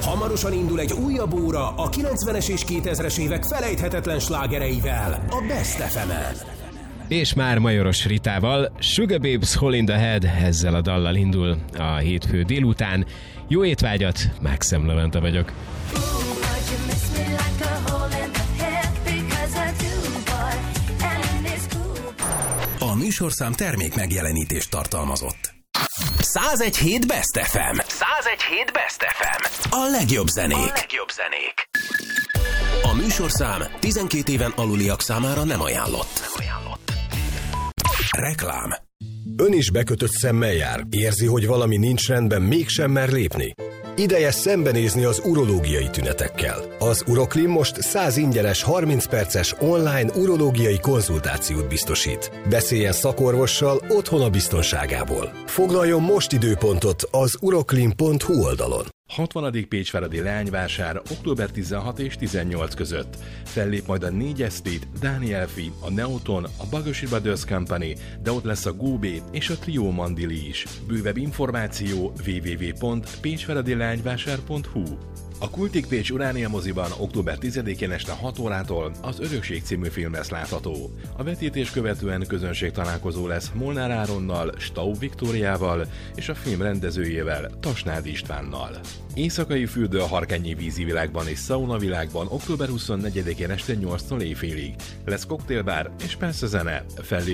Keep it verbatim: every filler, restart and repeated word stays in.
Hamarosan indul egy újabb óra a kilencvenes és kétezres évek felejthetetlen slágereivel a Best ef emen. És már Majoros Ritával, Sugar Babes Hole in the Head, ezzel a dallal indul a hétfő délután. Jó étvágyat, Mákszem Levente vagyok. A műsorszám termék megjelenítést tartalmazott. százegy hét Best ef em. százegy hét Best ef em. A legjobb zenék. A legjobb zenék. A műsorszám tizenkét éven aluliak számára nem ajánlott. Nem ajánlott. Reklám. Ön is bekötött szemmel jár. Érzi, hogy valami nincs rendben, mégsem mer lépni? Ideje szembenézni az urológiai tünetekkel. Az Uroklim most száz ingyenes, harminc perces online urológiai konzultációt biztosít. Beszéljen szakorvossal otthon a biztonságából. Foglaljon most időpontot az uroklim pont hu oldalon. hatvanadik Pécsváradi leányvásár október tizenhat és tizennyolc között. Fellép majd a négyes Street, Daniel Fi, a Neoton, a Bagosi Brothers Company, de ott lesz a Góbé és a Trio Mandili is. Bővebb információ double-u double-u double-u pont pécsváradi leányvásár pont hu. A Kultik Pécs Uránia moziban október tizedikén este hat órától az Örökség című film lesz látható. A vetítés követően közönség találkozó lesz Molnár Áronnal, Staub Viktóriával és a film rendezőjével, Tasnádi Istvánnal. Éjszakai fürdő a Harkányi vízi világban és szauna világban október huszonnegyedikén este nyolctól éjfélig. Lesz koktélbár és persze zene. Fellép